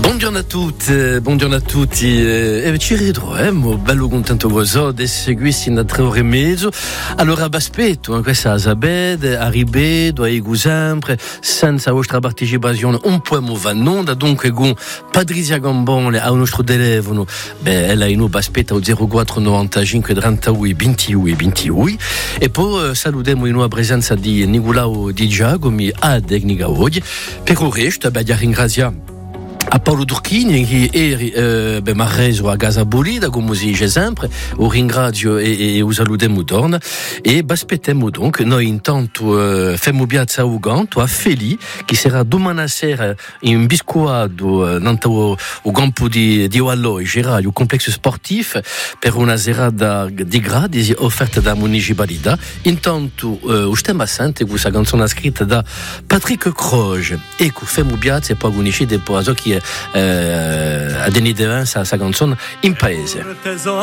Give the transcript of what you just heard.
Buongiorno a tutti, ci ritroviamo, bello contento così, di seguirsi in 3 ore e mezzo. Allora vi aspetto, questa sapete, arrivedo, aigo sempre, senza vostra partecipazione un po' va in onda, dunque con Patrizia Gambone al nostro telefono, lei noi vi aspetta al 04 95 32 21 21 e poi salutiamo in una presenza di Nicolao Di Giacomi a tecnica oggi, per il resto ringraziamo a Paolo Turchini che mi ha reso a casa Bolida, come si dice sempre, lo ringrazio e lo salutiamo torna e aspettiamo donc noi intanto facciamo piazza a Uganto a Feli che sarà domani sera in biscoado nel campo di Oallò c'era il complesso sportivo per una serata di gradi offerta da municipalità. Intanto stiamo assente questa canzone scritta da Patrick Croce e che facciamo piazza e poi conoscete poi che a Denis Devin sa canzone in paese.